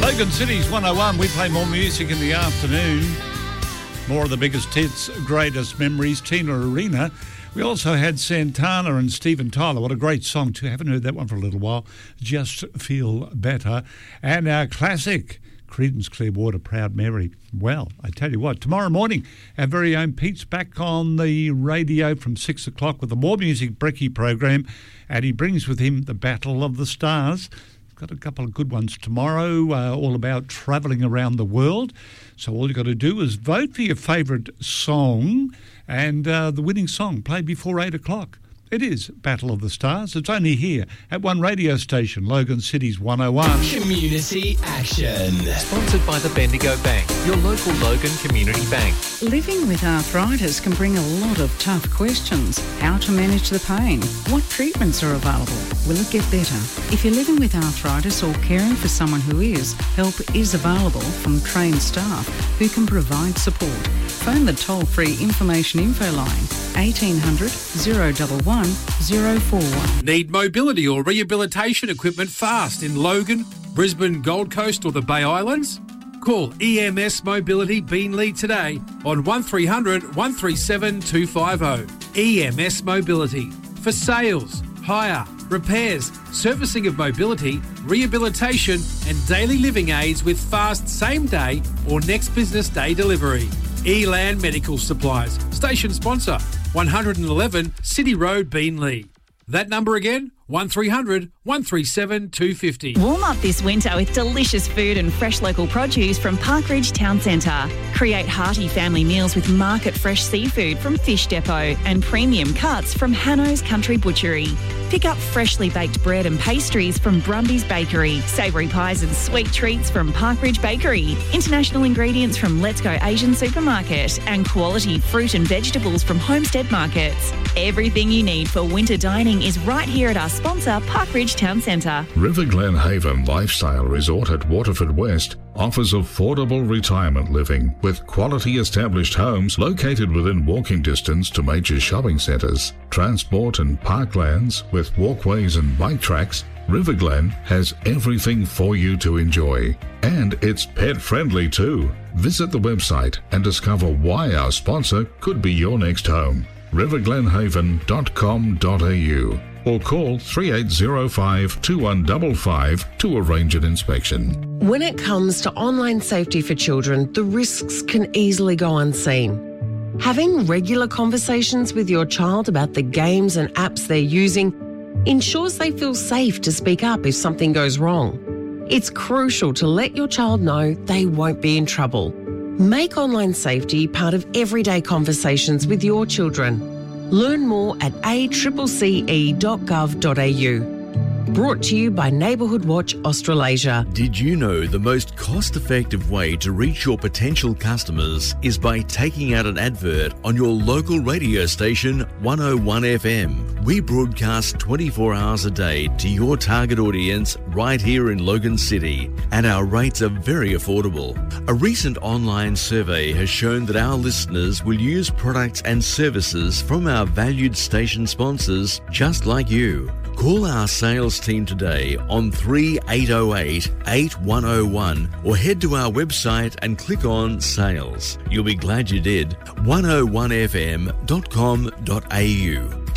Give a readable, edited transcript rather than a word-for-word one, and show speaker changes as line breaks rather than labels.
Logan City's 101. We play more music in the afternoon. More of the biggest hits, greatest memories. Tina Arena. We also had Santana and Steven Tyler. What a great song too. Haven't heard that one for a little while. Just Feel Better. And our classic, Creedence Clearwater, Proud Mary. Well, I tell you what, tomorrow morning, our very own Pete's back on the radio from 6 o'clock with the More Music Brekkie program, and he brings with him the Battle of the Stars. Got a couple of good ones tomorrow, all about travelling around the world. So all you got to do is vote for your favourite song, and the winning song played before 8 o'clock. It is Battle of the Stars. It's only here at one radio station, Logan City's 101.
Community Action.
Sponsored by the Bendigo Bank, your local Logan Community Bank.
Living with arthritis can bring a lot of tough questions. How to manage the pain? What treatments are available? Will it get better? If you're living with arthritis or caring for someone who is, help is available from trained staff who can provide support. Phone the toll-free information info line 1800 011 041.
Need mobility or rehabilitation equipment fast in Logan, Brisbane, Gold Coast or the Bay Islands? Call EMS Mobility Beenleigh today on 1300 137 250. EMS Mobility for sales, hire, repairs, servicing of mobility, rehabilitation and daily living aids with fast same-day or next business day delivery. Elan Medical Supplies, station sponsor, 111 City Road, Beenleigh. That number again, 1300 137 250.
Warm up this winter with delicious food and fresh local produce from Parkridge Town Centre. Create hearty family meals with market fresh seafood from Fish Depot and premium cuts from Hanno's Country Butchery. Pick up freshly baked bread and pastries from Brumby's Bakery, savoury pies and sweet treats from Parkridge Bakery, international ingredients from Let's Go Asian Supermarket, and quality fruit and vegetables from Homestead Markets. Everything you need for winter dining is right here at our sponsor, Parkridge Town Centre.
River Glen Haven Lifestyle Resort at Waterford West offers affordable retirement living with quality established homes located within walking distance to major shopping centres, transport and parklands with walkways and bike tracks. River Glen has everything for you to enjoy. And it's pet friendly too. Visit the website and discover why our sponsor could be your next home. riverglenhaven.com.au or call 3805 2155 to arrange an inspection.
When it comes to online safety for children, the risks can easily go unseen. Having regular conversations with your child about the games and apps they're using ensures they feel safe to speak up if something goes wrong. It's crucial to let your child know they won't be in trouble. Make online safety part of everyday conversations with your children. Learn more at accce.gov.au. Brought to you by Neighbourhood Watch Australasia.
Did you know the most cost-effective way to reach your potential customers is by taking out an advert on your local radio station 101 FM? We broadcast 24 hours a day to your target audience right here in Logan City, and our rates are very affordable. A recent online survey has shown that our listeners will use products and services from our valued station sponsors just like you. Call our sales team today on 3808 8101 or head to our website and click on Sales. You'll be glad you did. 101fm.com.au.